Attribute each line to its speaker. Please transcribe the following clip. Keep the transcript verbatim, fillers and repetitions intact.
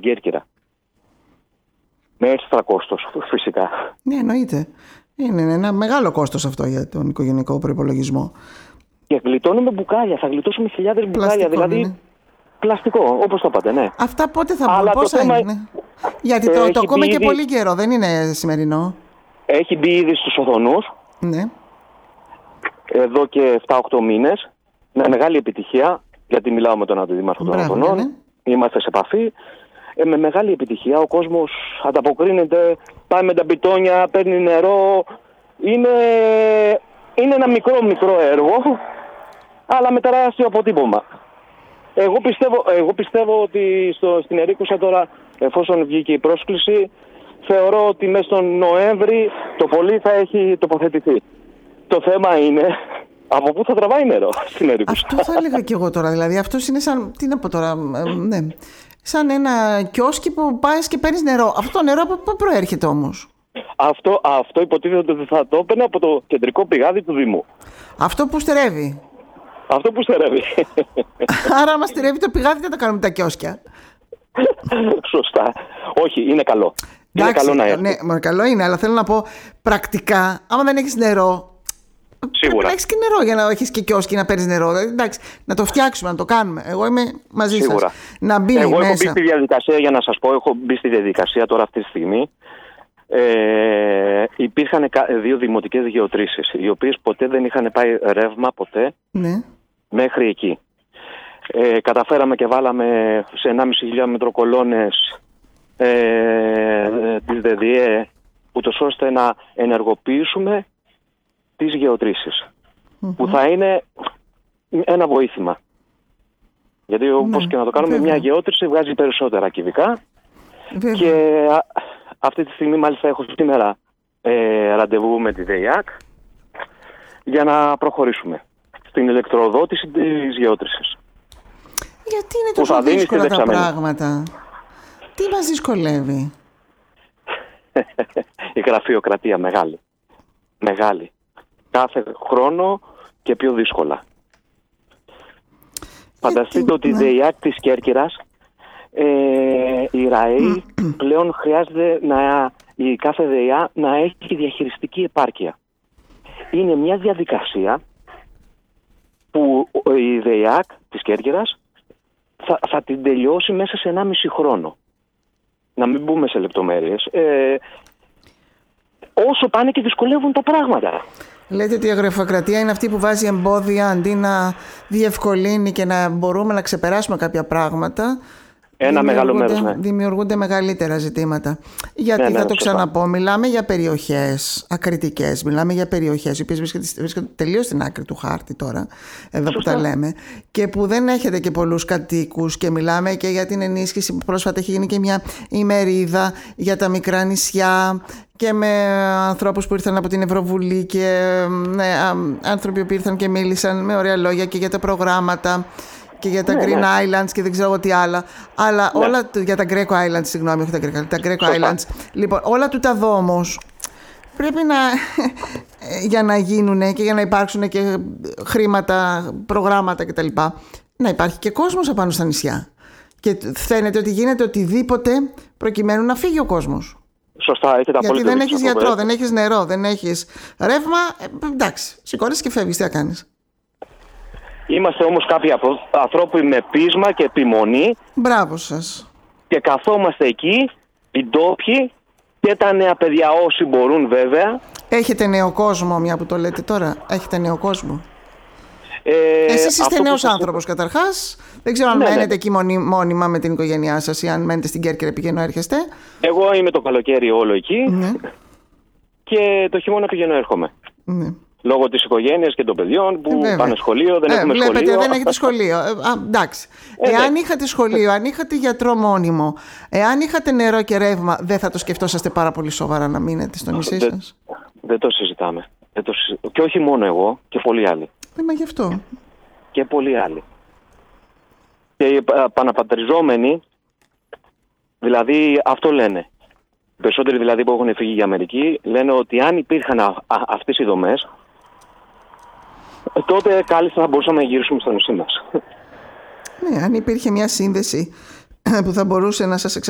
Speaker 1: Κέρκυρα. Με έξτρα κόστος, φυσικά.
Speaker 2: Ναι, εννοείται. Είναι ένα μεγάλο κόστος αυτό για τον οικογενειακό προϋπολογισμό.
Speaker 1: Και γλιτώνουμε μπουκάλια, θα γλιτώσουμε χιλιάδες μπουκάλια.
Speaker 2: Πλαστικό,
Speaker 1: Δηλαδή.
Speaker 2: είναι.
Speaker 1: Πλαστικό, όπως το είπατε, ναι.
Speaker 2: Αυτά πότε θα μπουν, πόσα
Speaker 1: θέμα...
Speaker 2: είναι? Γιατί το, το ακούμε και
Speaker 1: ήδη...
Speaker 2: πολύ καιρό, δεν είναι σημερινό.
Speaker 1: Έχει μπει ήδη στους οθονούς.
Speaker 2: Ναι.
Speaker 1: Εδώ και επτά οκτώ μήνες. Με μεγάλη επιτυχία, γιατί μιλάω με τον Αντιδήμαρχο των Οθονών. Ναι. Είμαστε σε επαφή. Ε, με μεγάλη επιτυχία ο κόσμος ανταποκρίνεται, πάει με τα μπιτόνια, παίρνει νερό. Είναι, είναι ένα μικρό μικρό έργο, αλλά με τεράστιο αποτύπωμα. Εγώ πιστεύω, εγώ πιστεύω ότι στο, στην Ερίκουσα τώρα, εφόσον βγήκε η πρόσκληση, θεωρώ ότι μέσα στον Νοέμβρη το πολύ θα έχει τοποθετηθεί. Το θέμα είναι από πού θα τραβάει νερό στην Ερίκουσα.
Speaker 2: Αυτό θα έλεγα και εγώ τώρα. Δηλαδή αυτό είναι σαν, τι να πω τώρα, ε, ναι, σαν ένα κιόσκι που πάει και παίρνει νερό. Αυτό το νερό από πού προέρχεται όμως?
Speaker 1: Αυτό, αυτό υποτίθεται ότι θα το έπαιρνε από το κεντρικό πηγάδι του Δήμου.
Speaker 2: Αυτό που στερεύει.
Speaker 1: Αυτό που στερεύει.
Speaker 2: Άρα άμα στερεύει το πηγάδι δεν τα κάνουμε τα κιόσκια.
Speaker 1: Σωστά. Όχι, είναι καλό. Είναι
Speaker 2: Εντάξει,
Speaker 1: καλό να έρθει.
Speaker 2: Ναι, μα καλό είναι, αλλά θέλω να πω πρακτικά, άμα δεν έχεις νερό,
Speaker 1: σίγουρα.
Speaker 2: Να έχεις και νερό για να έχεις και κιόσκι να παίρνεις νερό. Εντάξει, να το φτιάξουμε, να το κάνουμε. Εγώ είμαι μαζί
Speaker 1: σίγουρα.
Speaker 2: σας. Να μπει
Speaker 1: Εγώ
Speaker 2: μέσα.
Speaker 1: έχω μπει στη διαδικασία, για να σας πω, έχω μπει στη διαδικασία τώρα αυτή τη στιγμή. Ε, υπήρχαν δύο δημοτικές γεωτρήσεις, οι οποίες ποτέ δεν είχαν πάει ρεύμα, ποτέ,
Speaker 2: ναι.
Speaker 1: μέχρι εκεί. Ε, καταφέραμε και βάλαμε σε ενάμιση χιλιόμετρο κολόνες ε, της ΔΔΕ, ούτως ώστε να ενεργοποιήσουμε τις γεωτρήσεις, mm-hmm. που θα είναι ένα βοήθημα. Γιατί όπως ναι, και να το κάνουμε, βέβαια. Μια γεώτρηση βγάζει περισσότερα κυβικά. Βέβαια. Και α, αυτή τη στιγμή μάλιστα έχω σήμερα ε, ραντεβού με τη ΔΕΙΑΚ για να προχωρήσουμε στην ηλεκτροδότηση της γεώτρησης.
Speaker 2: Γιατί είναι τόσο δύσκολα τα πράγματα? Τι μας δυσκολεύει?
Speaker 1: Η γραφειοκρατία μεγάλη. Μεγάλη. Κάθε χρόνο και πιο δύσκολα. Φανταστείτε ότι η ΔΕΙΑΚ της Κέρκυρας, ε, η ΡΑΕΗ πλέον χρειάζεται να, η κάθε ΔΕΙΑ να έχει διαχειριστική επάρκεια. Είναι μια διαδικασία που η ΔΕΙΑΚ της Κέρκυρας θα, θα την τελειώσει μέσα σε ενάμιση χρόνο. Να μην μπούμε σε λεπτομέρειες. Ε, όσο πάνε και δυσκολεύουν τα πράγματα.
Speaker 2: Λέτε ότι η γραφειοκρατία είναι αυτή που βάζει εμπόδια αντί να διευκολύνει και να μπορούμε να ξεπεράσουμε κάποια πράγματα.
Speaker 1: Ένα μεγάλο μέρος, ναι.
Speaker 2: Δημιουργούνται μεγαλύτερα ζητήματα. Γιατί ναι, ναι, θα το σωστά. ξαναπώ, μιλάμε για περιοχές ακριτικές, μιλάμε για περιοχές οι οποίες βρίσκονται τελείως στην άκρη του χάρτη τώρα, εδώ σωστά. που τα λέμε, και που δεν έχετε και πολλούς κατοίκους, και μιλάμε και για την ενίσχυση που πρόσφατα έχει γίνει και μια ημερίδα για τα μικρά νησιά, και με ανθρώπους που ήρθαν από την Ευρωβουλή και ναι, άνθρωποι που ήρθαν και μίλησαν με ωραία λόγια και για τα προγράμματα και για τα ναι, Green ναι. Islands και δεν ξέρω τι άλλα. Αλλά ναι. όλα, για τα Greco Islands, συγγνώμη, όχι τα Greco, τα Greco Islands. Λοιπόν, όλα του τα δω όμως πρέπει να, για να γίνουν και για να υπάρξουν και χρήματα, προγράμματα κτλ. Να υπάρχει και κόσμος απάνω στα νησιά. Και φαίνεται ότι γίνεται οτιδήποτε προκειμένου να φύγει ο κόσμος.
Speaker 1: Σωστά, έχετε απόλυτο.
Speaker 2: Γιατί δεν έχεις γιατρό, δεν έχεις νερό, δεν έχεις ρεύμα. Ε, εντάξει, σηκώνεις και φεύγεις, τι θα κάνεις?
Speaker 1: Είμαστε όμως κάποιοι ανθρώποι με πείσμα και επιμονή.
Speaker 2: Μπράβο σας.
Speaker 1: Και καθόμαστε εκεί, οι ντόπιοι και τα νέα παιδιά όσοι μπορούν βέβαια.
Speaker 2: Έχετε νέο κόσμο, μια που το λέτε τώρα? Έχετε νέο κόσμο?
Speaker 1: Ε,
Speaker 2: Εσείς είστε νέος σας... άνθρωπος καταρχάς. Δεν ξέρω αν ναι, μένετε ναι. εκεί μόνιμα με την οικογένειά σας ή αν μένετε στην Κέρκυρα πηγαίνω έρχεστε.
Speaker 1: Εγώ είμαι το καλοκαίρι όλο εκεί
Speaker 2: ναι.
Speaker 1: και το χειμώνα πηγαίνω έρχομαι.
Speaker 2: Ναι. Λόγω
Speaker 1: της οικογένειας και των παιδιών που ε, πάνε σχολείο, δεν ε, έχουμε
Speaker 2: βλέπετε,
Speaker 1: σχολείο.
Speaker 2: Δεν έχετε σχολείο. Ε, α, εντάξει. Ε, εάν ναι. είχατε σχολείο, αν είχατε γιατρό μόνιμο, εάν είχατε νερό και ρεύμα, δεν θα το σκεφτόσαστε πάρα πολύ σοβαρά να μείνετε στο νησί
Speaker 1: δεν,
Speaker 2: σας?
Speaker 1: Δεν το συζητάμε. Δεν το συζητάμε. Και όχι μόνο εγώ, και πολλοί άλλοι.
Speaker 2: Ε, μα γι' αυτό.
Speaker 1: Και πολλοί άλλοι. Και οι παναπατριζόμενοι, δηλαδή αυτό λένε. Οι περισσότεροι δηλαδή που έχουν φύγει για Αμερική λένε ότι αν υπήρχαν α, α, αυτές οι δομές, τότε κάλλιστα θα μπορούσαμε να γυρίσουμε στο νησί μας.
Speaker 2: Ναι, αν υπήρχε μια σύνδεση που θα μπορούσε να σας εξασφαλίσει